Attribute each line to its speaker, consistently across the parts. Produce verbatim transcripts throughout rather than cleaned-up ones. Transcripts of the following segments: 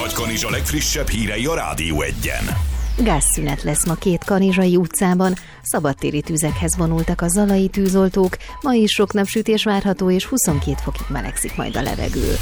Speaker 1: Nagykanizsa legfrissebb hírei a Rádió Egyen.
Speaker 2: Gázszünet lesz ma két kanizsai utcában, szabadtéri tüzekhez vonultak a zalai tűzoltók, ma is sok napsütés várható és huszonkét fokig melegszik majd a levegő.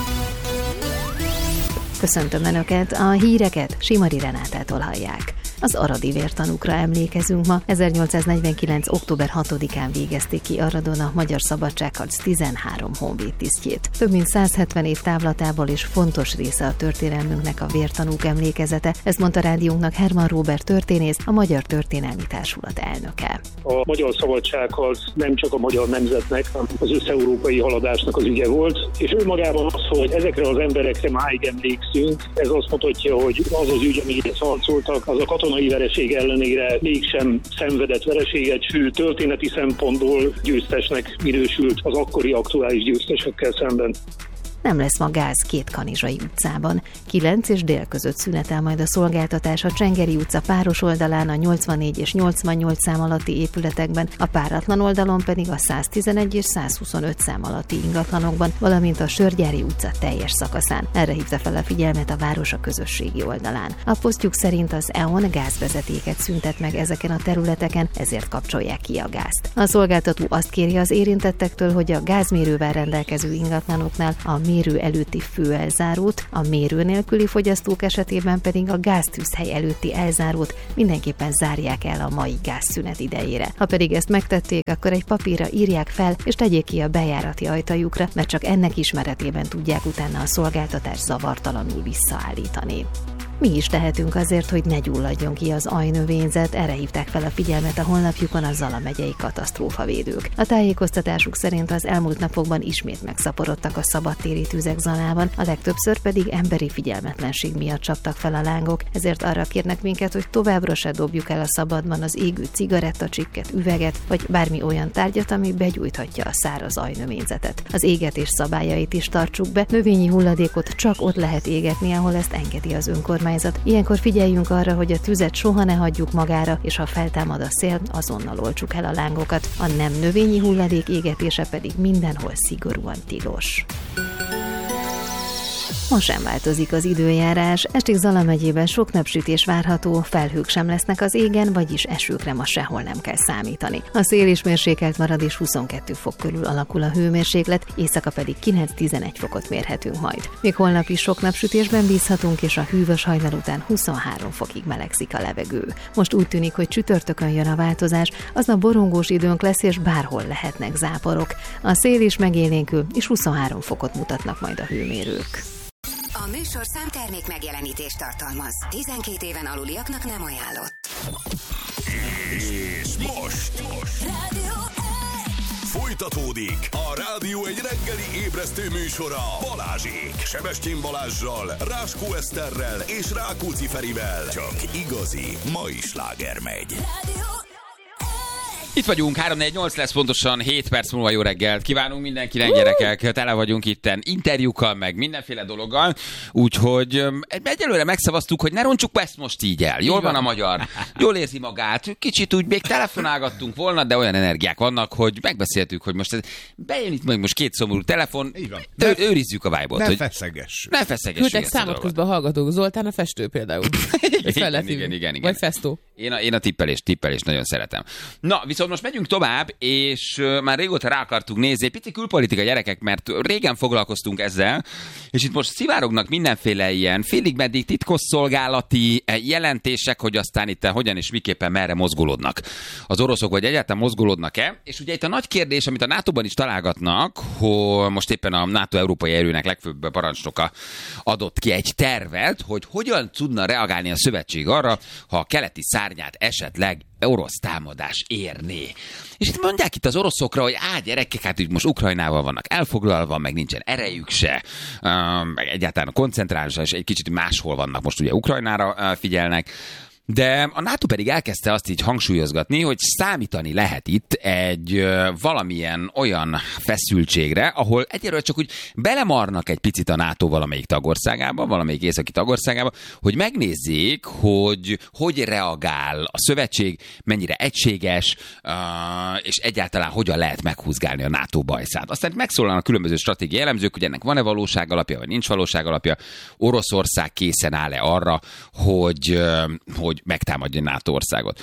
Speaker 2: Köszöntöm Önöket, a híreket Simari Renátától hallják. Az aradi vértanúkra emlékezünk ma. ezernyolcszáznegyvenkilenc. október hatodikán végezték ki Aradon a Magyar Szabadságharc tizenhárom honvédtisztjét. Több mint száz hetven év távlatából és fontos része a történelmünknek a vértanúk emlékezete. Ezt mondta rádiónknak Herman Róbert történész, a Magyar Történelmi Társulat elnöke.
Speaker 3: A Magyar Szabadságharc nem csak a magyar nemzetnek, hanem az összeurópai haladásnak az ügye volt, és önmagában az, hogy ezekre az emberekre máig emlékszünk, ez azt mutatja, hogy az az ügy, amire harcoltak, az a katonai vereség ellenére mégsem szenvedett vereséget, sőt történeti szempontból győztesnek minősült az akkori aktuális győztesekkel szemben.
Speaker 2: Nem lesz ma gáz két kanizsai utcában. kilenc és dél között szünetel majd a szolgáltatás a Csengeri utca páros oldalán, a nyolcvannégy és nyolcvannyolc szám alatti épületekben, a páratlan oldalon pedig a száztizenegy és százhuszonöt szám alatti ingatlanokban, valamint a Sörgyári utca teljes szakaszán. Erre hívta fel a figyelmet a város a közösségi oldalán. A posztjuk szerint az é o en gázvezetéket szüntet meg ezeken a területeken, ezért kapcsolják ki a gázt. A szolgáltató azt kéri az érintettektől, hogy a gázmérővel rendelkező ingatlanoknál a mérő előtti főelzárót, a mérő nélküli fogyasztók esetében pedig a gáztűzhely előtti elzárót mindenképpen zárják el a mai gázszünet idejére. Ha pedig ezt megtették, akkor egy papírra írják fel, és tegyék ki a bejárati ajtajukra, mert csak ennek ismeretében tudják utána a szolgáltatást zavartalanul visszaállítani. Mi is tehetünk azért, hogy ne gyulladjon ki az ajnövényzet, erre hívták fel a figyelmet a honlapjukon a Zala megyei katasztrófavédők. A tájékoztatásuk szerint az elmúlt napokban ismét megszaporodtak a szabadtéri tüzek Zalában, a legtöbbször pedig emberi figyelmetlenség miatt csaptak fel a lángok, ezért arra kérnek minket, hogy továbbra se dobjuk el a szabadban az égő cigarettacsikket, üveget, vagy bármi olyan tárgyat, ami begyújthatja a száraz ajnövényzetet. Az égetés szabályait is tartsuk be, növényi hulladékot csak ott lehet égetni, ahol ezt engedi az önkormányzat. Ilyenkor figyeljünk arra, hogy a tüzet soha ne hagyjuk magára, és ha feltámad a szél, azonnal oltsuk el a lángokat. A nem növényi hulladék égetése pedig mindenhol szigorúan tilos. Ma sem változik az időjárás, estig Zala megyében sok napsütés várható, felhők sem lesznek az égen, vagyis esőkre ma sehol nem kell számítani. A szél is mérsékelt marad és huszonkettő fok körül alakul a hőmérséklet, éjszaka pedig kilenc-tizenegy fokot mérhetünk majd. Még holnap is sok napsütésben bízhatunk, és a hűvös hajnal után huszonhárom fokig melegszik a levegő. Most úgy tűnik, hogy csütörtökön jön a változás, aznap borongós időnk lesz, és bárhol lehetnek záporok. A szél is megélénkül, és huszonhárom fokot mutatnak majd a hőmérők.
Speaker 4: A műsorszám termék megjelenítést tartalmaz. tizenkét éven aluliaknak nem ajánlott.
Speaker 1: És most, most.
Speaker 4: Rádió
Speaker 1: Folytatódik a Rádió egy reggeli ébresztő műsora Balázsék. Sebestyén Balázssal, Ráskó Eszterrel és Rákóczi Ferivel. Csak igazi mai sláger megy.
Speaker 4: Rádió
Speaker 5: Itt vagyunk, három négy nyolc lesz pontosan, hét perc múlva jó reggelt. Kívánunk mindenkinek, gyerekek, tele vagyunk itten interjúkkal, meg mindenféle dologgal, úgyhogy egyelőre megszavaztuk, hogy ne roncsuk ezt most így el. Jól van a magyar, jól érzi magát, kicsit úgy még telefonálgattunk volna, de olyan energiák vannak, hogy megbeszéltük, hogy most ez, bejön itt majd most két szomorú telefon, de őrizzük a vibe-ot.
Speaker 6: Ne
Speaker 5: hogy
Speaker 6: feszegessük.
Speaker 5: Ne feszegessük.
Speaker 7: Küldtek számot közben a hallgatók. Zoltán a festő például.
Speaker 5: igen, igen, igen, igen.
Speaker 7: Vagy festó.
Speaker 5: Én a, én a tippelés, tippelés nagyon szeretem. Na, viszont most megyünk tovább, és uh, már régóta rá akartuk nézni, pici külpolitika gyerekek, mert régen foglalkoztunk ezzel, és itt most szivárognak mindenféle ilyen félig meddig titkosszolgálati jelentések, hogy aztán itt hogyan és miképpen merre mozgolódnak az oroszok, vagy egyáltalán mozgolódnak-e. És ugye itt a nagy kérdés, amit a nátóban is találgatnak, hogy most éppen a NATO európai erőnek legfőbb parancsnoka adott ki egy tervet, hogy hogyan tudna reagálni a szövetség arra, ha a keleti szárnyát esetleg orosz támadás érné. És itt mondják itt az oroszokra, hogy á, gyerekek, hát úgy most Ukrajnával vannak elfoglalva, meg nincsen erejük se, meg egyáltalán a koncentrálásra, és egy kicsit máshol vannak, most ugye Ukrajnára figyelnek. De a NATO pedig elkezdte azt így hangsúlyozgatni, hogy számítani lehet itt egy ö, valamilyen olyan feszültségre, ahol egyelőre csak úgy belemarnak egy picit a NATO valamelyik tagországába, valamelyik északi tagországába, hogy megnézzék, hogy hogy reagál a szövetség, mennyire egységes, ö, és egyáltalán hogyan lehet meghúzgálni a NATO bajszát. Aztán megszólalnak a különböző stratégiai elemzők, hogy ennek van-e valóság alapja, vagy nincs valóság alapja. Oroszország készen áll-e arra, hogy, hogy megtámadja a NATO országot.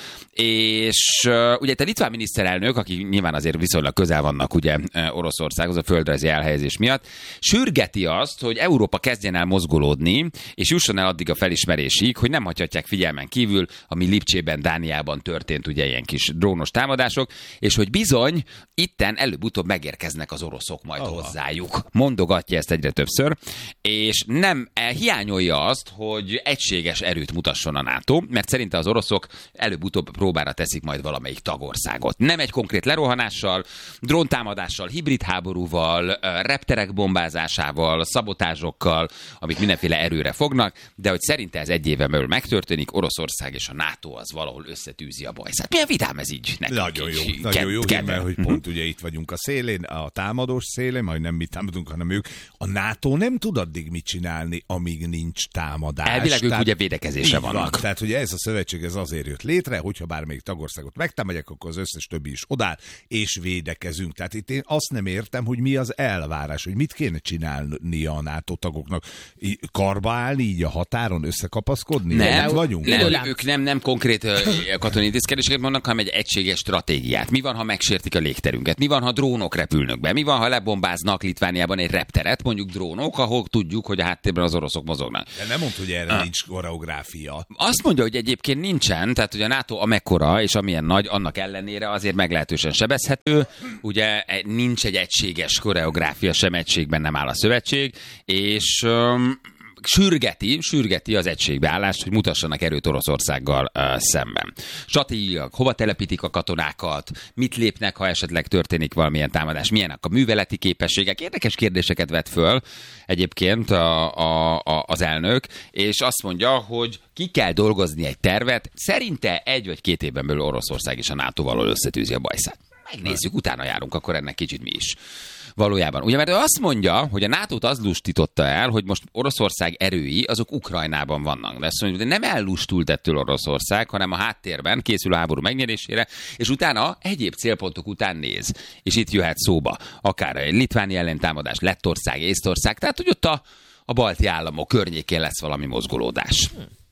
Speaker 5: És uh, ugye a litván miniszterelnök, aki nyilván azért viszonylag közel vannak ugye Oroszországhoz a földrajzi elhelyezés miatt, sürgeti azt, hogy Európa kezdjen el mozgolódni, és jusson el addig a felismerésig, hogy nem hagyhatják figyelmen kívül, ami Lipcsében, Dániában történt ugye ilyen kis drónos támadások, és hogy bizony itten előbb-utóbb megérkeznek az oroszok majd oh. hozzájuk. Mondogatja ezt egyre többször, és nem hiányolja azt, hogy egységes erőt mutasson a NATO, mert szerinte az oroszok előbb-utóbb próbára teszik majd valamelyik tagországot. Nem egy konkrét lerohanással, dróntámadással, hibrid háborúval, repterek bombázásával, szabotázsokkal, amik mindenféle erőre fognak, de hogy szerinte ez egy éven belül megtörténik, Oroszország és a NATO az valahol összetűzi a bajszát. Milyen vidám ez így nekünk?
Speaker 6: Nagyon jó,
Speaker 5: így,
Speaker 6: nagyon jó,
Speaker 5: ked-
Speaker 6: mert hogy pont ugye itt vagyunk a szélén, a támadós szélén, majd nem mi támadunk, hanem ők. A NATO nem tud addig mit csinálni, amíg nincs támadás.
Speaker 5: Elvileg ők ugye védekezésre vannak.
Speaker 6: Van. Tehát ugye ez a szövetség ez azért jött létre, hogyha bármelyik tagországot megtámadják, akkor az összes többi is odáll, és védekezünk. Tehát itt én azt nem értem, hogy mi az elvárás, hogy mit kéne csinálni a NATO tagoknak. Karba állni így a határon, összekapaszkodni?
Speaker 5: Nem,
Speaker 6: vagyunk?
Speaker 5: nem ők nem, nem konkrét katonai intézkedéseket mondanak, hanem egy egységes stratégiát. Mi van, ha megsértik a légterünket? Mi van, ha drónok repülnek be? Mi van, ha lebombáznak Litvániában egy repteret, mondjuk drónok, ahol tudjuk, hogy a háttérben az oroszok mozognak?
Speaker 6: De nem mondd, hogy erre ah. nincs koreográfia.
Speaker 5: Azt mondja, hogy egyébként nincsen, tehát hogy a NATO amekkora és amilyen nagy, annak ellenére azért meglehetősen sebezhető. Ugye nincs egy egységes koreográfia, sem egységben nem áll a szövetség, és um, sürgeti, sürgeti az egységbeállást, hogy mutassanak erőt Oroszországgal uh, szemben. Stratégiailag hova telepítik a katonákat, mit lépnek, ha esetleg történik valamilyen támadás, milyenek a műveleti képességek. Érdekes kérdéseket vet föl egyébként a, a, a, az elnök, és azt mondja, hogy ki kell dolgozni egy tervet, szerinte egy vagy két évben belül Oroszország és a NATO-val összetűzi a bajszát. Megnézzük, utána járunk, akkor ennek kicsit mi is. Valójában. Ugye, mert ő azt mondja, hogy a nátót az lustította el, hogy most Oroszország erői, azok Ukrajnában vannak. De azt mondja, hogy nem ellustult ettől Oroszország, hanem a háttérben készül a háború megnyerésére, és utána egyéb célpontok után néz. És itt jöhet szóba. Akár egy litváni ellentámadás, Lettország, Észtország, tehát hogy ott a, a balti államok környékén lesz valami mozgolódás.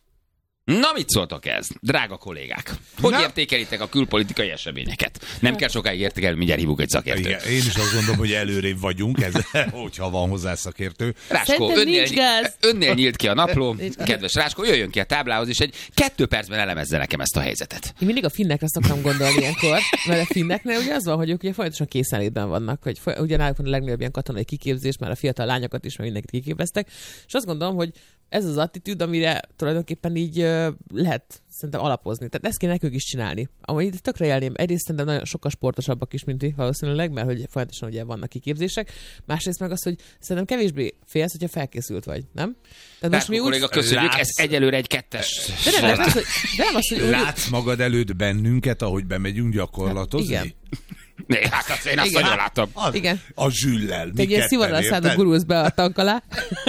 Speaker 5: Na, mit szóltok ez, drága kollégák? Hogy Na. értékelitek a külpolitikai eseményeket? Nem kell sokáig értékelni, mindjárt hívunk egy szakértőt.
Speaker 6: Igen, én is azt gondolom, hogy előrébb vagyunk, ez, hogyha van hozzá szakértő.
Speaker 5: Ráskó, önnél, önnél nyílt ki a napló. Kedves Ráskó, jöjjön ki a táblához, és egy kettő percben elemezze nekem ezt a helyzetet.
Speaker 7: Én mindig a finnekre szoktam gondolni ilyenkor, mert a finneknél ugye az van, hogy ők ugye folyamatosan készenlétben vannak, hogy ugye náluk van a legnagyobb ilyen katonai kiképzés, már a fiatal lányokat is, mert mindenkit kiképeztek, és azt gondolom, hogy ez az attitűd, amire tulajdonképpen így uh, lehet szerintem alapozni. Tehát ezt kéne nekünk is csinálni. Amúgy tökre élném. Egyrészt szerintem nagyon sokkal sportosabbak is, mint mi valószínűleg, mert hogy folyamatosan ugye vannak kiképzések. Másrészt meg az, hogy szerintem kevésbé félsz, hogyha felkészült vagy, nem? Tehát most mi úgy...
Speaker 5: kolléga, köszönjük, ez egyelőre egy kettes.
Speaker 7: De nem, nem, az, hogy, de nem az, hogy...
Speaker 6: Látsz magad előtt bennünket, ahogy bemegyünk gyakorlatozni?
Speaker 7: Igen.
Speaker 5: Né, hát azt én azt nagyon látom.
Speaker 6: A,
Speaker 7: Igen.
Speaker 6: A zsüllel.
Speaker 7: Te egy ilyen szivarral szállod gurulsz be a tank alá.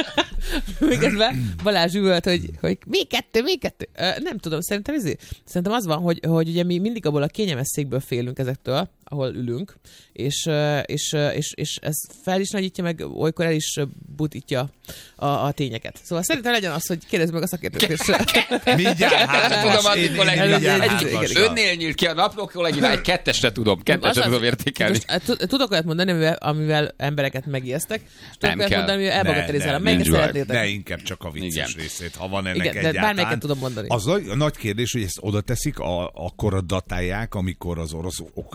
Speaker 7: Miközben Balázs üvölt, hogy, hogy mi kettő, mi kettő. Nem tudom, szerintem ez Szerintem az van, hogy, hogy ugye mi mindig abból a kényelmes székből félünk ezektől, ahol ülünk, és, és, és, és ez fel is nagyítja, meg olykor el is butítja a, a tényeket. Szóval szerintem legyen az, hogy kérdezz meg a szakértőt is.
Speaker 6: Mindjárt hármas.
Speaker 5: Önnél nyílt ki a napló, kollégina, egy kettesre tudom, kettesre tudom értékelni.
Speaker 7: Tudok olyat mondani, amivel, amivel embereket megijesztek, és tudok olyat mondani, amivel elbagatelizálom. Melyiket szeretnétek?
Speaker 6: Ne, inkább csak a vicces Igen. részét, ha van ennek
Speaker 7: Igen,
Speaker 6: egyáltalán.
Speaker 7: De bármelyiket tudom mondani.
Speaker 6: Az a nagy kérdés, hogy ezt oda teszik, a, akkor a datálják, amikor az orosz-ukrán konfliktus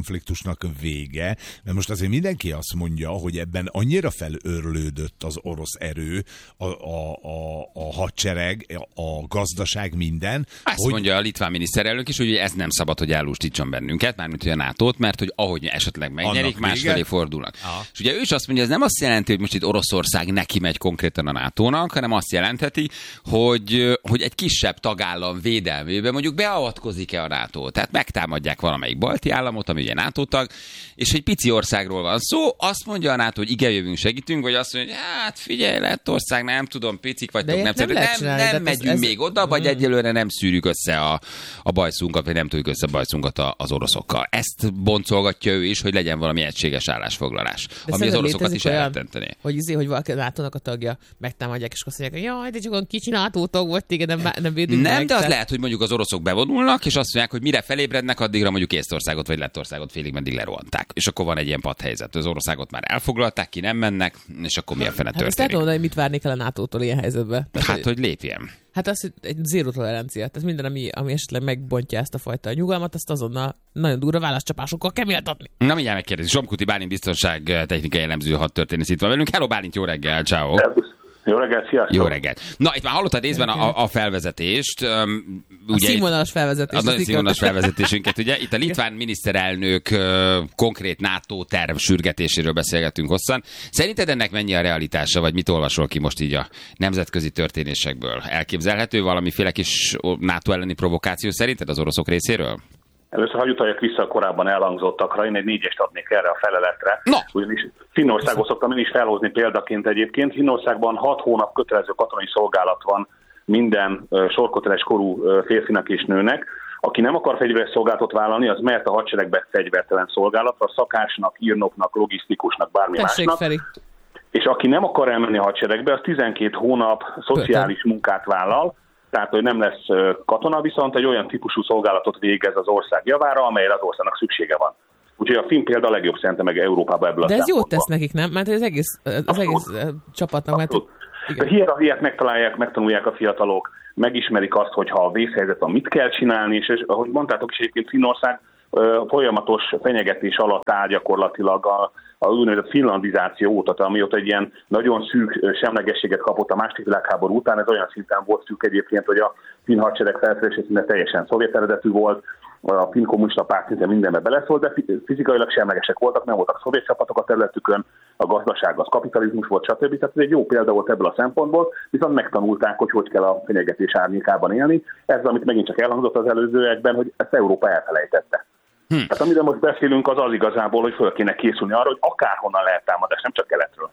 Speaker 6: konfliktusnak vége, mert most azért mindenki azt mondja, hogy ebben annyira felőrlődött az orosz erő, a, a, a, a hadsereg, a gazdaság, minden.
Speaker 5: Azt hogy... mondja a litván miniszterelnök is, hogy ez nem szabad, hogy ellustítson bennünket, mármint hogy a nátót, mert hogy ahogy esetleg megnyerik, másfelé fordulnak. Aha. És ugye ő is azt mondja, ez nem azt jelenti, hogy most itt Oroszország neki megy konkrétan a nátónak, hanem azt jelentheti, hogy, hogy egy kisebb tagállam védelmében mondjuk beavatkozik-e a NATO. Tehát megtámadják valamelyik balti államot, ami ugye NATO tag, és egy pici országról van szó, azt mondja a NATO, hogy igen, jövünk, segítünk, vagy azt mondja, hogy hát figyelj, Lettország, nem tudom, picik vagytok, nem, nem, nem, nem, nem megyünk ez, még oda, vagy hmm. egyelőre nem szűrjük össze a, a bajszunkat, vagy nem tudjuk össze a bajszunkat az oroszokkal. Ezt boncolgatja ő is, hogy legyen valami egységes állásfoglalás, de ami az oroszokat is elrettenteni.
Speaker 7: Hogy izé, hogy valaki a nátónak a tagja megtámadják, és azt mondják, hogy jaj, de csak olyan kicsi NATO tag volt, téged nem, nem védünk
Speaker 5: Nem,
Speaker 7: meg,
Speaker 5: de az
Speaker 7: tehát...
Speaker 5: lehet, hogy mondjuk az oroszok bevonulnak, és azt mondják, hogy mire felébrednek, addigra mondjuk Észtországot vagy Lettországot félig meddig lerohanták. És akkor van egy ilyen padhelyzet. Az Oroszágot már elfoglalták, ki nem mennek, és akkor milyen fene
Speaker 7: hát
Speaker 5: történik.
Speaker 7: Hát azt lehet hogy mit várnék el a nátótól ilyen helyzetben?
Speaker 5: Tehát, hát, hogy lépjen.
Speaker 7: Hát az egy zéró tolerancia. Tehát minden, ami, ami esetleg megbontja ezt a fajta nyugalmat, azt azonnal nagyon durva válaszcsapásokkal kell méltatni.
Speaker 5: Na, mindjárt megkérdezik. Zsomkuti Bálint biztonság technikai elemző hadtörténész itt van velünk. Hello Bálint, jó reggel, ciao.
Speaker 3: Jó reggelt, sziasztok!
Speaker 5: Jó reggelt! Na, itt már hallottad részben a, a felvezetést. Um,
Speaker 7: ugye, a színvonalas felvezetést.
Speaker 5: A nagyon színvonalas felvezetésünket, ugye? Itt a litván miniszterelnök uh, konkrét NATO terv sürgetéséről beszélgettünk hosszan. Szerinted ennek mennyi a realitása, vagy mit olvasol ki most így a nemzetközi történésekből? Elképzelhető valamiféle kis NATO elleni provokáció szerinted az oroszok részéről?
Speaker 8: Először hagyj utaljak vissza a korábban elhangzottakra, én egy négyest adnék erre a feleletre.
Speaker 5: No.
Speaker 8: Ugyanis Finnországot szoktam én is felhozni példaként egyébként. Finnországban hat hónap kötelező katonai szolgálat van minden uh, sorköteles korú uh, férfinak és nőnek. Aki nem akar fegyveres szolgálatot vállalni, az mehet a hadseregbe fegyvertelen szolgálatra, szakásnak, írnoknak, logisztikusnak, bármi
Speaker 7: Tessék,
Speaker 8: másnak.
Speaker 7: Feri.
Speaker 8: És aki nem akar elmenni a hadseregbe, az tizenkét hónap szociális Pöten. munkát vállal, tehát hogy nem lesz katona, viszont egy olyan típusú szolgálatot végez az ország javára, amelyre az országnak szüksége van. Úgyhogy a finn példa a legjobb szerintem meg Európában ebből a
Speaker 7: De ez jót
Speaker 8: szempontból.
Speaker 7: tesz nekik, nem? Mert az egész, az egész csapatnak... Mert...
Speaker 8: A hierarchiát megtalálják, megtanulják a fiatalok, megismerik azt, hogy ha a vészhelyzet van, mit kell csinálni, és, és ahogy mondtátok is, egyébként Finnország folyamatos fenyegetés alatt áll gyakorlatilag a, a úgynevezett finlandizáció óta, amióta egy ilyen nagyon szűk semlegességet kapott a második világháború után. Ez olyan szinten volt szűk egyébként, hogy a finn hadsereg felszerelése szinte teljesen szovjet eredetű volt, a finn kommunista párt szinte mindenbe beleszólt, de fizikailag semlegesek voltak, nem voltak szovjet csapatok a területükön, a gazdaság az kapitalizmus volt, stb. Tehát ez egy jó példa volt ebből a szempontból, viszont megtanulták, hogy hogy kell a fenyegetés árnyékában élni. Ez, amit megint csak elhangzott az előzőekben, hogy ezt Európa elfelejtette. Hm. Tehát amire most beszélünk, az az igazából, hogy föl kéne készülni arra, hogy akárhonnan lehet támadás, nem csak keletről.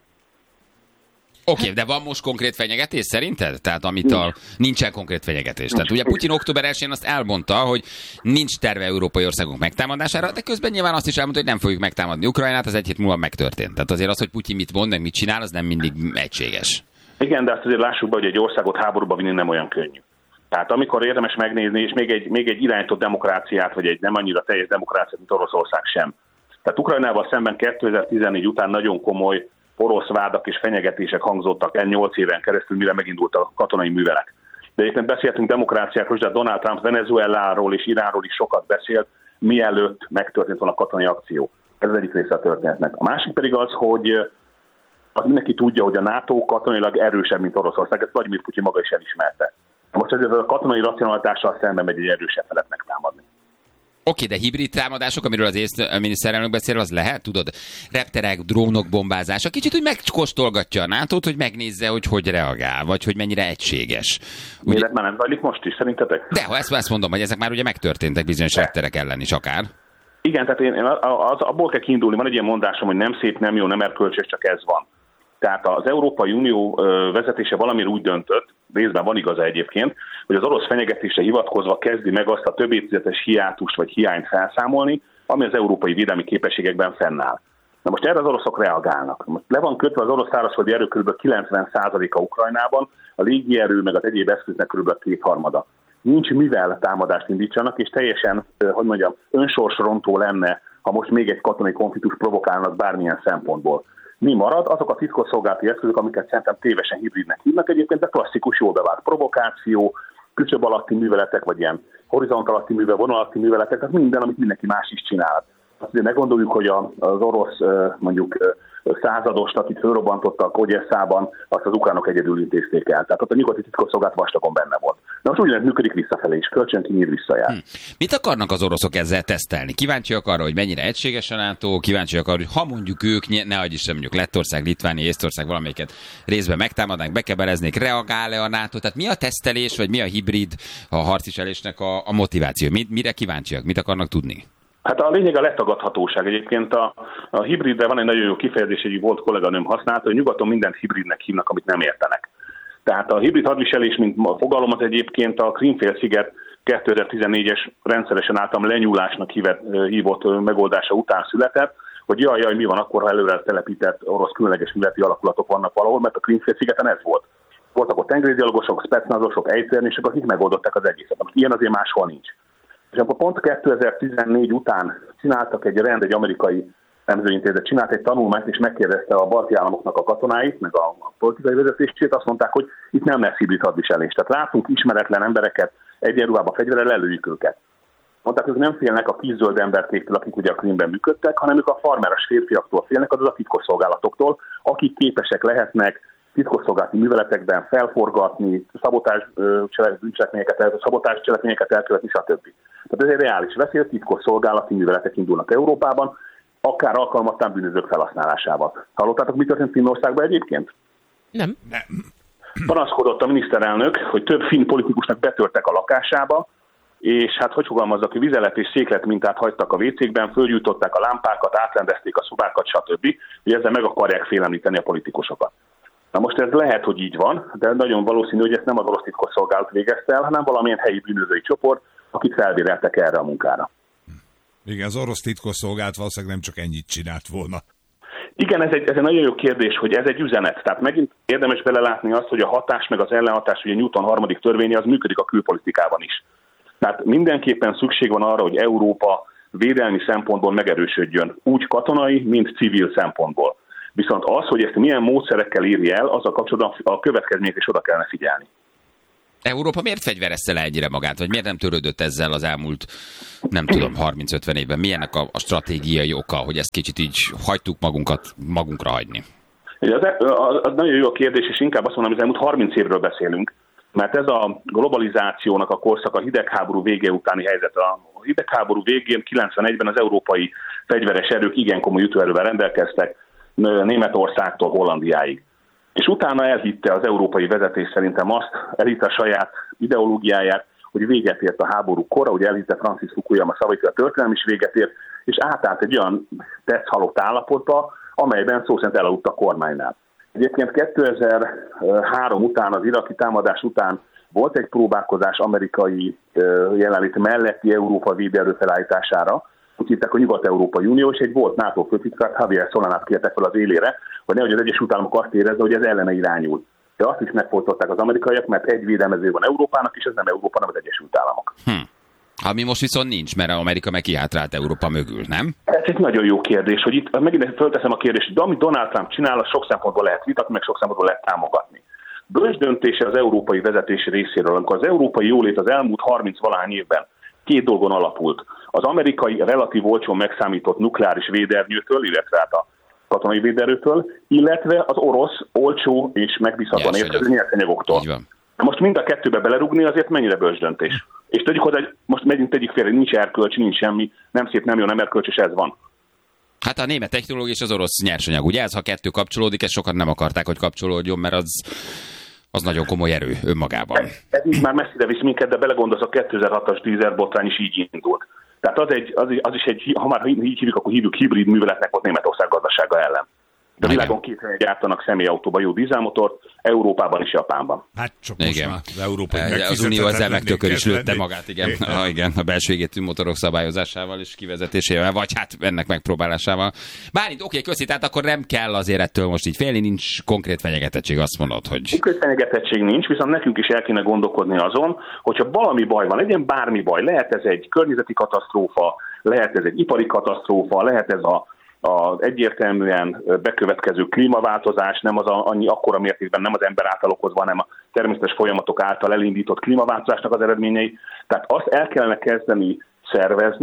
Speaker 5: Oké, okay, de van most konkrét fenyegetés szerinted? Tehát amit a... nincsen konkrét fenyegetés. Nincs. Tehát ugye Putyin október elsején azt elmondta, hogy nincs terve európai országok megtámadására, de közben nyilván azt is elmondta, hogy nem fogjuk megtámadni Ukrajnát, az egy hét múlva megtörtént. Tehát azért az, hogy Putyin mit mond, meg mit csinál, az nem mindig egységes. Igen,
Speaker 8: de azt azért lássuk be, hogy egy országot háborúba vinni nem olyan könnyű. Tehát amikor érdemes megnézni, és még egy, még egy irányított demokráciát, vagy egy nem annyira teljes demokráciát, mint Oroszország sem. Tehát Ukrajnával szemben kétezer-tizennégy után nagyon komoly orosz vádak és fenyegetések hangzottak el nyolc éven keresztül, mire megindult a katonai művelek. De egyébként beszéltünk demokráciákról, de Donald Trump Venezueláról és Iránról is sokat beszélt, mielőtt megtörtént volna a katonai akció. Ez az egyik része a történetnek. A másik pedig az, hogy az mindenki tudja, hogy a NATO katonailag erősebb, mint Oroszország, ezt Vladimir Putyin maga is elismerte. Most ez a katonai racionalitással szemben megy egy erősebb felet megtámadni.
Speaker 5: Oké, de hibrid támadások, amiről az észt miniszterelnök beszél, az lehet? Tudod, repterek, drónok bombázása. Kicsit úgy megkóstolgatja a nátót, hogy megnézze, hogy hogy reagál, vagy hogy mennyire egységes.
Speaker 8: Ugye... Miért már nem zajlik most is, szerintetek?
Speaker 5: De, ha ezt, ezt mondom, hogy ezek már ugye megtörténtek bizonyos repterek ellen is akár.
Speaker 8: Igen, tehát én, én az, abból kell kiindulni, van egy ilyen mondásom, hogy nem szép, nem jó, nem erkölcsös, csak ez van. Tehát az Európai Unió vezetése valamire úgy döntött, részben van igaza egyébként, hogy az orosz fenyegetésre hivatkozva kezdi meg azt a több évtizedes hiátust vagy hiányt felszámolni, ami az európai védelmi képességekben fennáll. Na most erre az oroszok reagálnak. Most le van kötve az orosz szárazföldi erő kb. kilencven százaléka Ukrajnában, a légierő meg az egyéb eszköznek kb. kétharmada. Nincs mivel támadást indítsanak, és teljesen, hogy mondjam, önsorsrontó lenne, ha most még egy katonai konfliktus provokálnak bármilyen szempontból. Mi marad? Azok a titkosszolgálati eszközök, amiket szerintem tévesen hibridnek hívnak egyébként, de klasszikus, jól bevált provokáció, küszöb alatti műveletek, vagy ilyen horizont alatti művel, vonal alatti műveletek, tehát minden, amit mindenki más is csinál. Azt ugye meggondoljuk, hogy az orosz mondjuk századost, akit fölrobbantottak Ogyesszában, azt az ukránok egyedül intézték el. Tehát ott a nyugati titkosszolgálat vastagon benne volt. De most ugyanez működik visszafelé is, kölcsön kinyír visszajár. Hm.
Speaker 5: Mit akarnak az oroszok ezzel tesztelni? Kíváncsiak arra, hogy mennyire egységes a NATO, kíváncsiak arra, hogy ha mondjuk ők, ne adj Isten, mondjuk Lettország, Litvánia, Észtország valamelyiket részben megtámadnánk, bekebeleznék, reagál-e a NATO? Tehát mi a tesztelés, vagy mi a hibrid, a harcviselésnek a, a motiváció? Mi, mire kíváncsiak? Mit akarnak tudni?
Speaker 8: Hát a lényeg a letagadhatóság. Egyébként a, a hibridre van egy nagyon jó kifejezés, egy volt kolléganőm használta, hogy nyugaton mindent hibridnek hívnak, amit nem értenek. Tehát a hibrid hadviselés, mint fogalom, az egyébként a Krímfélsziget kétezer-tizennégyes rendszeresen általam lenyúlásnak hívett, hívott megoldása után született, hogy jaj, jaj, mi van akkor, ha előre telepített orosz különleges műveleti alakulatok vannak valahol, mert a Krímfélszigeten ez volt. Voltak ott tengerigyalogosok, specnazosok, ejtőernyősök, akik megoldották az egészet. Ilyen azért máshol nincs. És akkor pont kétezer-tizennégy után csináltak egy rend, egy amerikai nemzőintézet csinált egy tanulmányt, és megkérdezte a balti államoknak a katonáit, meg a, a politikai vezetését, azt mondták, hogy itt nem lesz hibrid hadviselés. Tehát látunk ismeretlen embereket egyenruhában fegyverrel, lelőjük őket. Mondták, hogy nem félnek a kis-zöld emberkéktől, akik ugye a Krímben működtek, hanem ők a farmeres férfiaktól félnek, azaz a titkosszolgálatoktól, akik képesek lehetnek titkosszolgálati műveletekben felforgatni, szabotás cselekményeket, szabotás cselekményeket elkövetni, stb. Tehát ez egy reális veszély, titkosszolgálati műveletek indulnak Európában, akár alkalmatlan bűnözők felhasználásával. Hallottátok, mi történt Finnországban egyébként?
Speaker 7: Nem.
Speaker 6: Nem.
Speaker 8: Panaszkodott a miniszterelnök, hogy több finn politikusnak betörtek a lakásába, és hát hogy fogalmazzak, hogy vizelet és széklet mintát hagytak a vécékben, fölgyújtották a lámpákat, átrendezték a szobákat, stb. Hogy ezzel meg akarják félemlíteni a politikusokat. Na most ez lehet, hogy így van, de nagyon valószínű, hogy ezt nem az orosz titkosszolgálat végezte el, hanem valamilyen helyi bűnözői csoport, akit felbéreltek erre a munkára.
Speaker 6: Igen, az orosz titkosszolgálat valószínűleg nem csak ennyit csinált volna.
Speaker 8: Igen, ez egy, ez egy nagyon jó kérdés, hogy ez egy üzenet. Tehát megint érdemes belelátni azt, hogy a hatás meg az ellenhatás, ugye Newton harmadik törvénye, az működik a külpolitikában is. Tehát mindenképpen szükség van arra, hogy Európa védelmi szempontból megerősödjön, úgy katonai, mint civil szempontból. Viszont az, hogy ezt milyen módszerekkel éri el, azzal kapcsolatban a következmények is oda kellene figyelni.
Speaker 5: Európa miért fegyverezte le ennyire magát, vagy miért nem törődött ezzel az elmúlt, nem tudom, harminc-ötven évben? Milyennek a, a stratégiai oka, hogy ezt kicsit így hagytuk magunkat magunkra hagyni?
Speaker 8: Az, az, az nagyon jó a kérdés, és inkább azt mondom, hogy az elmúlt harminc évről beszélünk, mert ez a globalizációnak a korszak, a hidegháború vége utáni helyzet. A hidegháború végén kilencvenegyben az európai fegyveres erők igen komoly ütőerővel rendelkeztek, Németországtól Hollandiáig. És utána elhitte az európai vezetés szerintem azt, elhitte a saját ideológiáját, hogy véget ért a háború kora, ugye elhitte Francis Fukuyama szavait, hogy a történelem is véget ért, és átállt egy olyan tetszhalott állapotba, amelyben szó szerint elaludt a kormánynál. Egyébként kétezer-három után, az iraki támadás után volt egy próbálkozás amerikai jelenlét melletti Európa védelő felállítására, úgy hívták a Nyugat-Európai Unió, és egy volt NATO főtitkár, Javier Solanát kértek fel az élére, hogy nehogy az Egyesült Államok azt érezze, hogy ez ellene irányul. De azt is megfolytották az amerikaiak, mert egy védelmező van Európának, és ez nem Európa, hanem az Egyesült Államok.
Speaker 5: Hm. Ami most viszont nincs, mert Amerika meg kihátrált Európa mögül, nem?
Speaker 8: Ez egy nagyon jó kérdés, hogy itt megint fölteszem a kérdést, hogy amit Donald Trump csinál, az sok szempontból lehet vitatni, meg sok szempontból lehet támogatni. Bölcs döntése az európai vezetés részéről, amikor az európai jólét az elmúlt harminc-valahány évben két dolgon alapult. Az amerikai relatív olcsón megszámított nukleáris védernyőtől, illetve hát a katonai véderőtől, illetve az orosz olcsó és megbízhatóan érkező nyersanyagoktól. Most mind a kettőbe belerugni azért mennyire bölcs döntés. És tegyük hozzá, hogy most megyünk tegyük félre, nincs erkölcs, nincs semmi, nem szép, nem jó, nem erkölcs, és ez van.
Speaker 5: Hát a német technológia és az orosz nyersanyag, ugye ez, ha kettő kapcsolódik, ezt sokan nem akarták, hogy kapcsolódjon, mert az, az nagyon komoly erő önmagában. Ez,
Speaker 8: ez így már messzire visz minket, de belegondolsz, a kétezer-hatos dízelbotrány is így indult. Tehát az, egy, az, az is egy, ha már így hívjuk, akkor hívjuk hibrid műveletnek ott Németország gazdasága ellen. De a világon két helyen gyártanak személyautóban jó dízelmotort, Európában és Japánban.
Speaker 6: Hát csak most
Speaker 5: igen.
Speaker 6: már az európai
Speaker 5: Az Unió ezzel megtökör is lőtte magát, igen. Igen. Ah, igen, a belső égető motorok szabályozásával és kivezetésével, vagy hát ennek megpróbálásával. Bálint, oké, köszi, tehát akkor nem kell azért ettől most így félni, nincs konkrét fenyegetettség, azt mondod, hogy...
Speaker 8: Konkrét fenyegetettség nincs, viszont nekünk is el kéne gondolkodni azon, hogyha valami baj van, legyen bármi baj, lehet ez egy környezeti katasztrófa, lehet ez egy ipari katasztrófa, lehet ez a az egyértelműen bekövetkező klímaváltozás, nem az a, annyi akkora mértékben nem az ember által okozva, hanem a természetes folyamatok által elindított klímaváltozásnak az eredményei. Tehát azt el kellene kezdeni szervezni,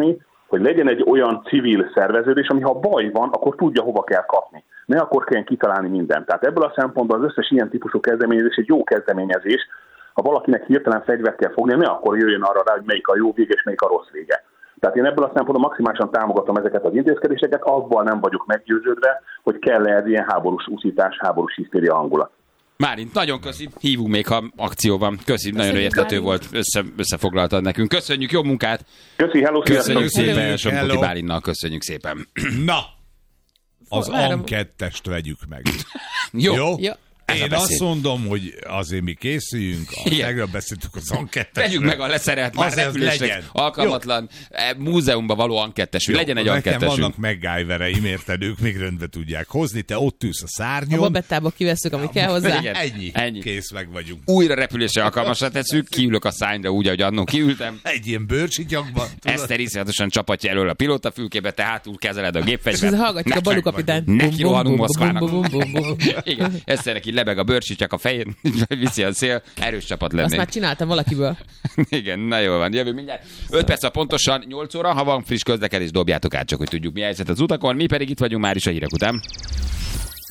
Speaker 8: hogy legyen egy olyan civil szerveződés, ami ha baj van, akkor tudja, hova kell kapni. Ne akkor kelljen kitalálni mindent. Tehát ebből a szempontból az összes ilyen típusú kezdeményezés egy jó kezdeményezés. Ha valakinek hirtelen fegyvert kell fognia, ne akkor jöjjön arra rá, hogy melyik a jó vége és melyik a rossz vége. Tehát én ebből a szempontból maximálisan támogatom ezeket az intézkedéseket, abban nem vagyok meggyőződve, hogy kell ez ilyen háborús úszítás, háborús hisztéria hangulat.
Speaker 5: Márint, nagyon köszi, hívunk még, ha akció van. Köszi, nagyon érthető volt, össze, összefoglaltad nekünk. Köszönjük, jó munkát!
Speaker 8: Köszi, hello,
Speaker 5: Köszönjük
Speaker 8: sziasztok.
Speaker 5: szépen, Somkuti Bálinnal, köszönjük szépen.
Speaker 6: Na, az
Speaker 7: Várom.
Speaker 6: A kettest vegyük meg.
Speaker 5: Jó.
Speaker 6: Jó?
Speaker 7: Jó.
Speaker 6: Én azt mondom, hogy azért mi készüljünk, tegnap beszéltük az ankettesre.
Speaker 5: Vegyük meg a leszerelt, már
Speaker 6: Azért
Speaker 5: repülésre
Speaker 6: legyen.
Speaker 5: alkalmatlan e, múzeumban való ankettesű. Legyen egy
Speaker 6: nekem
Speaker 5: ankettesű.
Speaker 6: vannak MacGyvereim, érted, ők még rendbe tudják hozni, te ott ülsz a
Speaker 7: A
Speaker 6: szárnyon.
Speaker 7: babettába kivesszük, ami kell hozzá.
Speaker 5: Igen.
Speaker 6: Ennyi.
Speaker 5: Ennyi.
Speaker 6: Kész, meg vagyunk.
Speaker 5: Újra repülésre alkalmasra tesszük, kiülök a szányra úgy, ahogy annó kiültem.
Speaker 6: Egy ilyen bőrcsityakban.
Speaker 5: Eszter iszonyatosan csapatja elől a pilótafülkébe, te hátul kezeled a
Speaker 7: És
Speaker 5: gépfegyvert.
Speaker 7: ez hallgatjuk a Balú kapitányt.
Speaker 5: Neki rohanunk Moszkvának.
Speaker 7: Bum, bum, bum, bum, bum.
Speaker 5: Igen, Eszternek így lebeg a bőrsityak a fején, viszi a szél, erős csapat
Speaker 7: Azt
Speaker 5: lennénk.
Speaker 7: már csináltam valakiből.
Speaker 5: Igen, na jól van, jövő mindjárt. öt perc a pontosan nyolc óra, ha van friss közlekedés, dobjátok át, csak hogy tudjuk mi a helyzet az utakon, mi pedig itt vagyunk már is a hírek után.